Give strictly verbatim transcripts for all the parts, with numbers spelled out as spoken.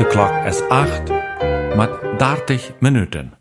De klok is acht, met dertig minuten.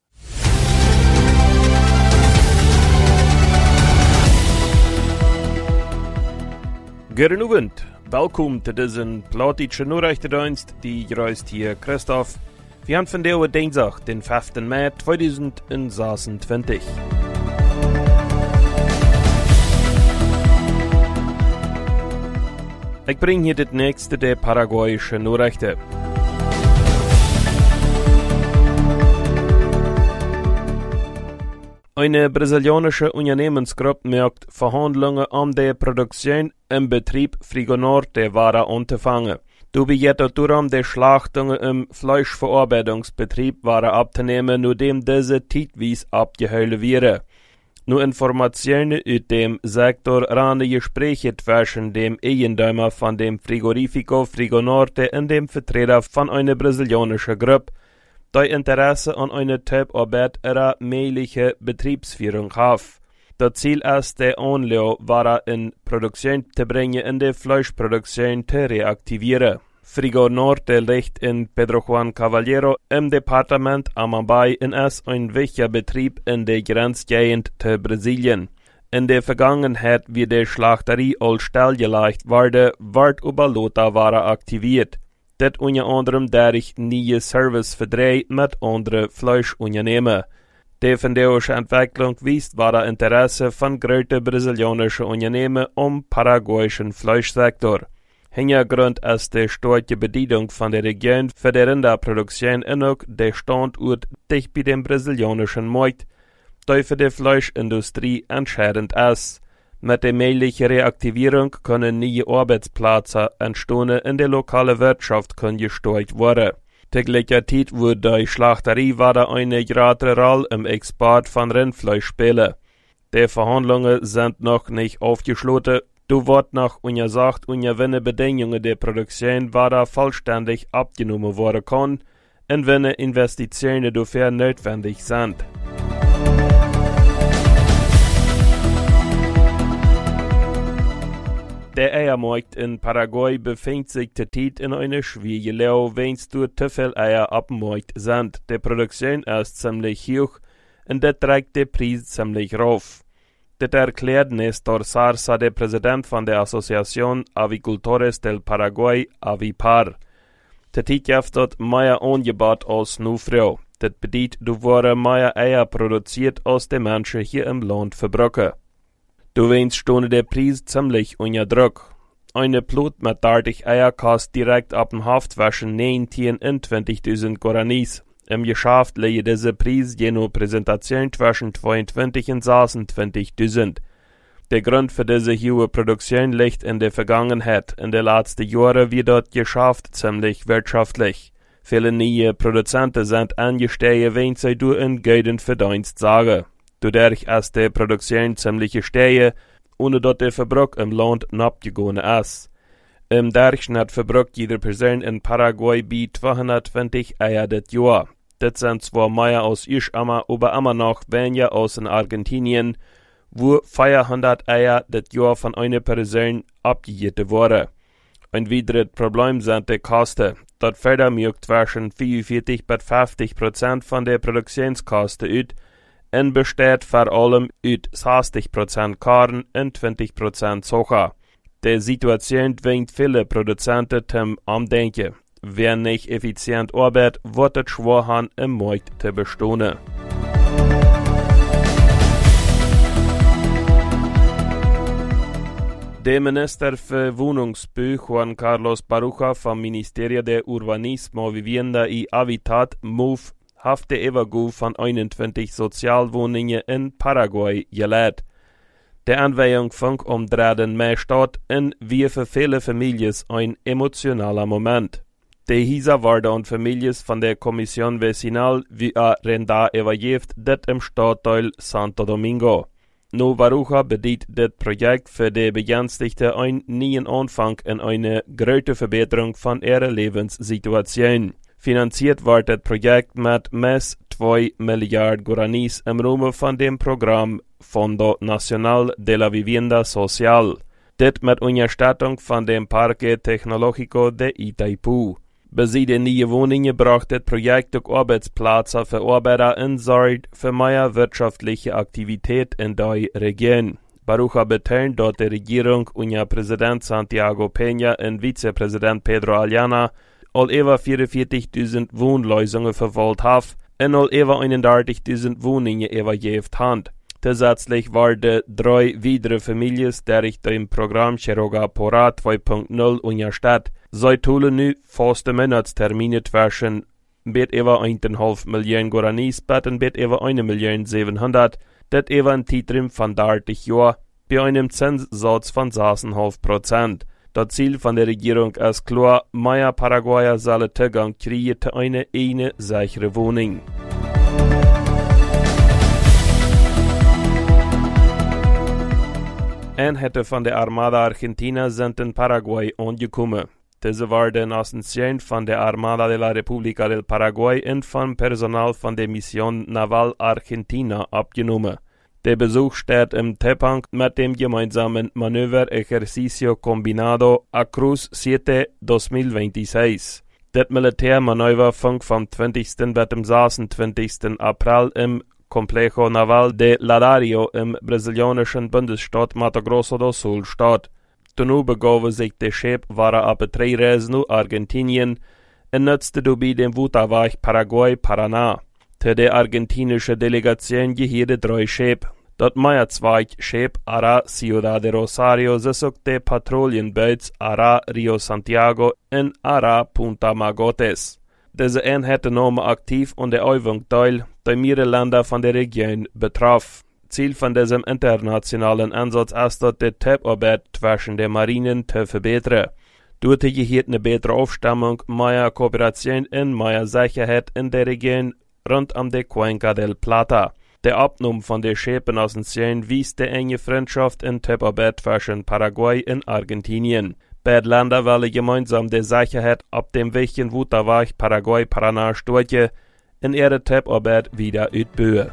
Goedenavond, welkom te deze Platische Nachrichtendienst, die reist hier Christoph. Wir haben von der Dienstag, den fünften Mai zweitausendsechsundzwanzig. Ich bringe hier das nächste der paraguayischen Nachrichten. Eine brasilianische Unternehmensgruppe merkt Verhandlungen um die Produktion im Betrieb Frigo Norte waren anzufangen. Dabei geht es darum, die Schlachtungen im Fleischverarbeitungsbetrieb waren abzunehmen, nachdem diese zeitweise abgeholt werden. Nur Informationen aus dem Sektor ran Gespräche zwischen dem Eigentümer von dem Frigorifico Frigo Norte und dem Vertreter von einer brasilianischen Gruppe, die Interesse an einer Typarbeit ihrer möglichen Betriebsführung haben. Das Ziel ist, die Anlage war in Produktion zu bringen und die Fleischproduktion zu reaktivieren. Frigo Norte liegt in Pedro Juan Caballero im Departement Amambay und ist ein wichtiger Betrieb in der Grenzgegend zu Brasilien. In der Vergangenheit, wie die Schlachterie als stillgelegt wurde, wird über Lotaware aktiviert. Das unter anderem durch neue Serviceverträge mit anderen Fleischunternehmen. Die vandaag Entwicklung weist wahre Interesse von großen brasilianischen Unternehmen am paraguayischen Fleischsektor. Hintergrund ist die starke Bedienung von der Region für die Rinderproduktion und auch der Standort dicht bei dem brasilianischen Markt, der für die Fleischindustrie entscheidend ist. Mit der möglichen Reaktivierung können neue Arbeitsplätze entstehen und die lokale Wirtschaft kann gestärkt werden. Die gleichzeitig wird die Schlachterie weiter eine größere Rolle im Export von Rindfleisch spielen. Die Verhandlungen sind noch nicht aufgeschlossen. Du wird noch untersucht, unter welchen Bedingungen die Produktion weiter vollständig abgenommen werden kann und welche Investitionen dafür notwendig sind. Der Eiermarkt in Paraguay befindet sich zurzeit in einer schwierigen Lage, wenn es durch zu viel Eier auf dem Markt sind. Die Produktion ist ziemlich hoch und das trägt den Preis ziemlich rauf. Das erklärt Néstor Sarza, der Präsident von der Asociación Avicultores del Paraguay, Avipar. Zurzeit gibt es mehr Angebot als nur früher. Das bedeutet, du werden mehr Eier produziert, als die Menschen hier im Land verbrauchen. Du wennst stehen der Preis ziemlich unter Druck. Eine Plot mit dreißig Eier kostet direkt ab dem Haft zwischen neunzehn und zwanzigtausend Guaranis. Im Geschäft liegt dieser Preis je nach Präsentation zwischen zweiundzwanzig und sechsundzwanzigtausend. Der Grund für diese hohe Produktion liegt in der Vergangenheit. In den letzten Jahren wird das Geschäft ziemlich wirtschaftlich. Viele neue Produzenten sind angestellt, wenn sie durch einen guten Verdienst sagen. Dadurch ist die Produktion ziemlich gestiegen, ohne dass der Verbrauch im Land abgegangen ist. Im Durchschnitt verbraucht jede Person in Paraguay bei zweihundertzwanzig Eier das Jahr. Das sind zwar mehr als ich, aber immer noch weniger als in Argentinien, wo vierhundert Eier das Jahr von einer Person abgegeben wurden. Ein weiteres Problem sind die Kosten. Das Fördermilch zwischen vierundvierzig bis fünfzig Prozent von der Produktionskosten ut und besteht vor allem aus sechzig Prozent Korn und zwanzig Prozent Zucker. Die Situation zwingt viele Produzenten zum Umdenken. Wer nicht effizient arbeitet, wird es schwer haben, im Markt zu bestehen. Der Minister für Wohnungsbau Juan Carlos Baruja vom Ministerio de Urbanismo, Vivienda y Habitat, M O V, hat die Übergabe von einundzwanzig Sozialwohnungen in Paraguay geleitet. Die Anweihung fand am dritten Mai statt und wie für viele Familien ein emotionaler Moment. Die Häuser werden an Familien von der Kommission Vecinal wie a Renda übergeben, das im Stadtteil Santo Domingo. No Baruja bedeutet das Projekt für die Begünstigten einen neuen Anfang in eine große Verbesserung von ihrer Lebenssituation. Finanziert wird das Projekt mit mehr als zwei Milliarden Guaranis im Rahmen von dem Programm Fondo Nacional de la Vivienda Social. Das mit Unterstützung von dem Parque Tecnológico de Itaipú. Bij de nieuwe woningen bracht het project ook Arbeitsplätze für Arbeiter en zorgt für mehr wirtschaftliche Aktivität in der Region. Barucha betont dat de regering unter Präsident Santiago Peña en Vizepräsident Pedro Aliana al over vierenveertigduizend woonlösungen verwaltet hat en al over eenendertigduizend woningen overgeeft hand. Zusätzlich waren drei weitere Familien durch dem Programm Cheroga Pora zwei Punkt null unterstützt. Sie tun nu faste Monatstermine zwischen bet over een komma vijf miljoen Guaranis und bet over eine Million siebenhundert, dat over een Zeitraum von dertig Jahren bei einem Zinssatz von sechs Komma fünf Prozent. Das Ziel von der Regierung ist klar, mehr Paraguayer sollen Zugang kriegen zu einer eine sichere Wohnung. Einheiten von der Armada Argentina sind in Paraguay angekommen. Diese werden Ascension von der Armada de la República del Paraguay und von Personal von der Mission Naval Argentina abgenommen. Der Besuch steht im Zusammenhang mit dem gemeinsamen Manöver Ejercicio Combinado Acruz siete zweitausendsechsundzwanzig. Das Militärmanöver fing vom zwanzigsten bis zum sechsundzwanzigsten April im Complejo Naval de Ladario im brasilianischen Bundesstaat Mato Grosso do Sul statt. Toen begaven sich de Schip waren ab drei Reisen nach Argentinien und nutzte dabei den Wutaweg Paraguay-Paraná. Zu der argentinischen Delegation gehörten drei Schip. Das Meierzweig-Schip Ara Ciudad de Rosario besuchte Patrouillenboot Ara Rio Santiago und Ara Punta Magotes. Diese Einheiten nahmen aktiv an der Übung teil, die mehrere Länder von der Region betraf. Ziel von diesem internationalen Ansatz ist, die Zusammenarbeit zwischen den Marinen zu verbessern. Dort gehört eine bessere Aufstellung, mehr Kooperation und mehr Sicherheit in der Region rund um die Cuenca del Plata. Der Abnahme von den Schiffen aus Ancien wies die enge Freundschaft und Zusammenarbeit zwischen Paraguay und Argentinien. Beide Länder wollen gemeinsam die Sicherheit ab dem wichtigen Wutaweg Paraguay-Paraná stärken und ihre Zusammenarbeit wieder ausbauen.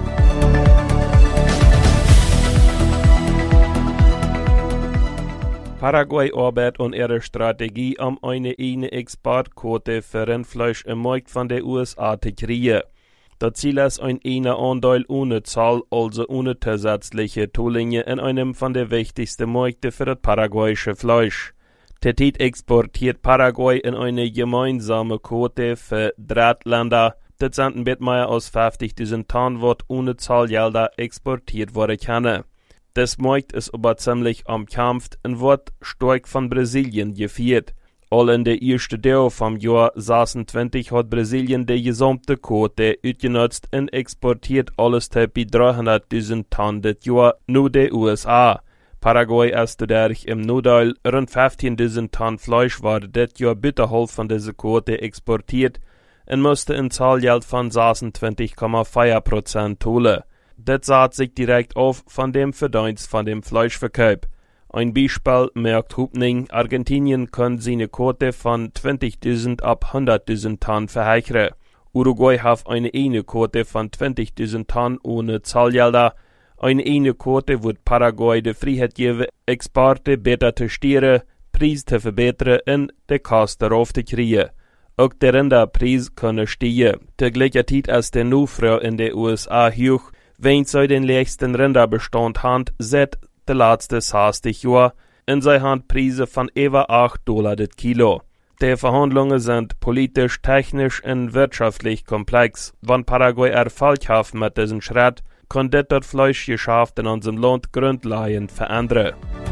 Paraguay arbeitet an ihrer Strategie, um eine eigene Exportquote für Rindfleisch im Markt von der U S A zu kriegen. Das Ziel ist ein einer Anteil ohne Zahl, also ohne zusätzliche Zollinge in einem von den wichtigsten Märkten für das paraguayische Fleisch. Tetit exportiert Paraguay in eine gemeinsame Quote für drei Länder. Das sind ein bisschen mehr als fünfzigtausend Tonnen, was ohne Zahlgelder exportiert werden kann. Das Markt ist aber ziemlich am Kampf und wird stark von Brasilien geführt. All in der ersten Teil vom Jahr sechsundzwanzig hat Brasilien die gesamte Quote ausgenutzt und exportiert alles bei dreihunderttausend Tonnen das Jahr nur der U S A. Paraguay ist dadurch im Nordteil rund fünfzehntausend Tonnen Fleisch wurde das Jahr bitterhalb von dieser Quote exportiert und musste ein Zahlgeld von sechsundzwanzig Komma vier Prozent holen. Das sagt sich direkt auf von dem Verdienst von dem Fleischverkauf. Ein Beispiel merkt Hupning, Argentinien kann seine Quote von zwanzigtausend ab hunderttausend Tonnen verheichern. Uruguay hat eine eine Quote von zwanzigtausend Tonnen ohne Zahlgelder. Eine eine Quote wird Paraguay die Freiheit geben, Exporte besser zu steuern, Preis zu verbessern und die Kosten darauf zu kriegen. Auch der Rinderpreis kann steigen. Zur gleichen Zeit ist der Nachfrage in den U S A hoch. Wenn sie den längsten Rinderbestand haben, seit der letzten sechzig Jahre und sie haben Preise von über acht Dollar das Kilo. Die Verhandlungen sind politisch, technisch und wirtschaftlich komplex. Wenn Paraguay Erfolg hat mit diesem Schritt, kann das Fleischgeschäft in unserem Land grundlegend verändern.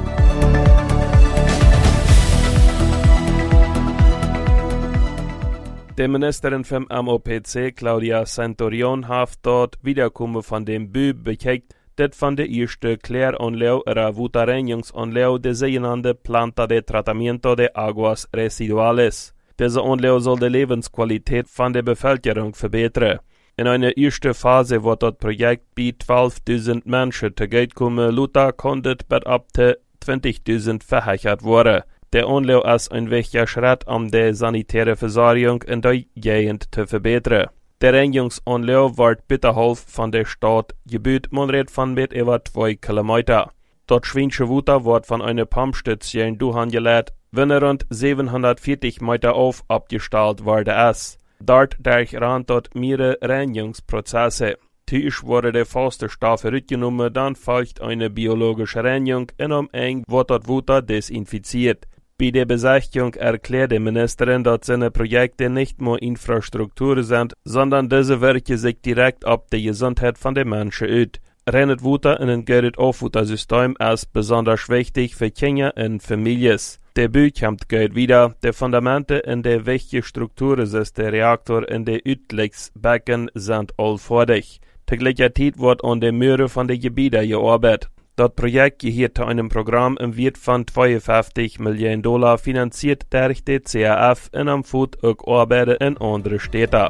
Die Ministerin vom M O P C, Claudia Centurion, hat dort Wiederkommen von dem Bü bekickt, das von der ersten Kläranlage oder Wutarreinigungsanlage, der sogenannte Planta de Tratamiento de Aguas Residuales. Diese Anlage soll die Lebensqualität von der Bevölkerung verbessern. In einer ersten Phase wird das Projekt bei zwölftausend Menschen zugutekommen, Luther konnte bis ab zu zwanzigtausend verheichert werden. Der Anlage ist ein wichtiger Schritt, um die sanitäre Versorgung in der Gegend zu verbessern. Der Reinigungsanlage wird bitterhalb von der Stadt gebaut, man redet von mit über zwei Kilometer. Das Schweinsche Wasser wird von einer Pumpstation durchgeleitet wenn er rund siebenhundertvierzig Meter auf abgestellt wurde ist. Dort durchrannt dort mehrere Reinigungsprozesse. Tisch wurde der feste Stoff zurückgenommen, dann folgt eine biologische Reinigung und um eng wird dort Wasser desinfiziert. Bei der Besichtigung erklärt die Ministerin, dass seine Projekte nicht nur Infrastruktur sind, sondern diese wirken sich direkt auf die Gesundheit von den Menschen aus. Rennet Wasser in ein gutes Aufwassersystem ist besonders wichtig für Kinder und Familien. Der Bau kommt gut wieder, die Fundamente in der wichtigen Strukturen ist der Reaktor in der Utlichsbecken sind all fertig. Zur gleichen Zeit wird an der Mühre von den Gebieten gearbeitet. Das Projekt gehört zu einem Programm im Wert von zweiundfünfzig Millionen Dollar, finanziert durch die C A F und am Food auch Arbeiten in andere Städte.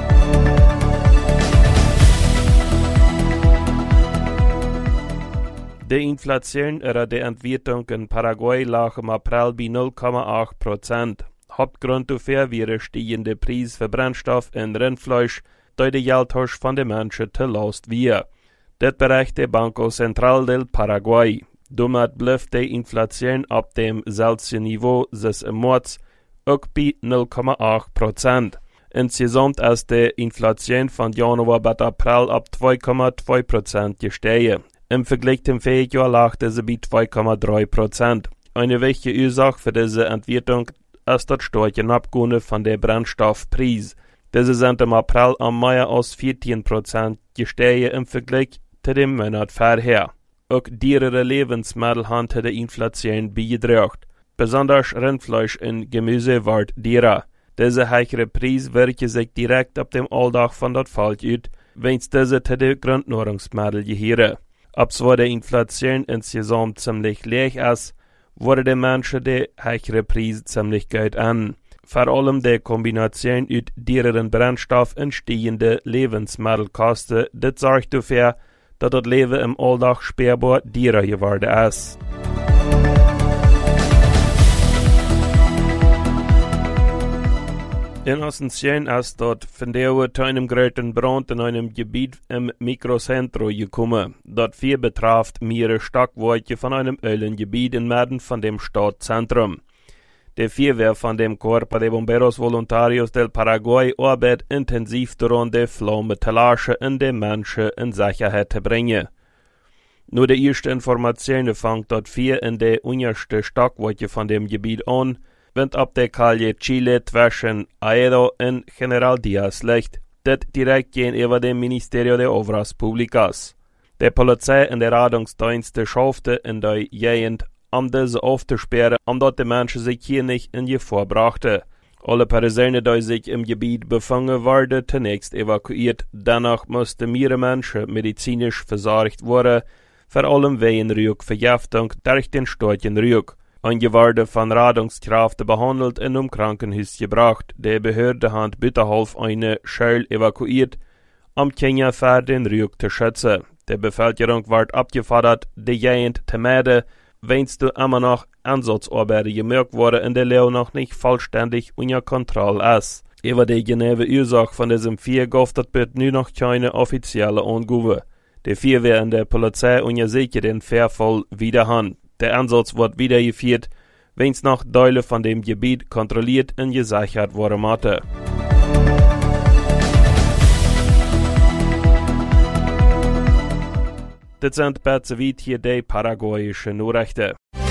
Die Inflation oder die Entwertung in Paraguay lag im April bei null Komma acht Prozent. Hauptgrund dafür wäre steigende Preis für Brennstoff und Rindfleisch, da die Geldtasche von den Menschen zu Last war. Das bereicht der Banco Central del Paraguay. Damit bleibt die Inflation auf dem selben Niveau des im März auch bei null Komma acht Prozent. Insgesamt ist die Inflation von Januar bis April auf zwei Komma zwei Prozent gestiegen. Im Vergleich zum Vorjahr lag diese bei zwei Komma drei Prozent. Eine wichtige Ursache für diese Entwertung ist das starke Abgehen von der Brennstoffpreis. Diese sind im April am mehr als vierzehn Prozent gestiegen im Vergleich zu dem Monat vorher. Auch teurere Lebensmittel haben zu der Inflation beigetragen. Besonders Rindfleisch und Gemüse wird teurer. Diese höhere Preis wirken sich direkt auf dem Alltag von das Volk aus, wenn es diese zu den Grundnahrungsmitteln gehören. Obwohl die Inflation insgesamt ziemlich leicht ist, wurde den Menschen der höhere Preis ziemlich gut an. Vor allem die Kombination aus teureren Brennstoff und steigenden Lebensmittelkosten, das sorgt dafür, dass das Leben im Alltag spürbar teurer geworden ist. In Asunción ist dort von der zu einem großen Brand in einem Gebiet im Mikrocentro gekommen. Dort vier betraf mehrere Stockwerke von einem Ölgebiet in Mitten von dem Stadtzentrum. Der Feuerwehr von dem Cuerpo de Bomberos Voluntarios del Paraguay arbeitet intensiv daran, die Flamme zu löschen und die Menschen in Sicherheit zu bringen. Nur die ersten Informationen fängt dort vier in der untersten Stockwerke von dem Gebiet an, wenn ab der Calle Chile zwischen Aedo und General Diaz liegt, das direkt gegenüber dem Ministerio de Obras Públicas. Der Polizei und der Rettungsdienste schaffte in der Gegend, um diese aufzusperren, um dort die Menschen sich hier nicht in Gefahr brachten. Alle Personen, die sich im Gebiet befangen, wurden zunächst evakuiert, danach mussten mehrere Menschen medizinisch versorgt werden, vor allem wegen Rauchvergiftung durch den starken Rauch. Einige wurden von Rettungskräften behandelt und im Krankenhaus gebracht. Die Behörde hat Bütterhof eine Schule evakuiert, um Kinder vor den Rauch zu schützen. Die Bevölkerung wird abgefordert, die Gegend zu meiden, wenn es immer noch Einsatzarbeiten gemerkt wurde und der Leo noch nicht vollständig unter Kontrolle ist. Über die genaue Ursache von diesem Feuer gibt es noch keine offizielle Angabe. Die Feuerwehr und der Polizei untersuchen den Vorfall wieder an. Der Einsatz wird weitergeführt, wenn es noch Teile von dem Gebiet kontrolliert und gesichert worden muss. Das sind per hier die paraguayischen Nachrichten.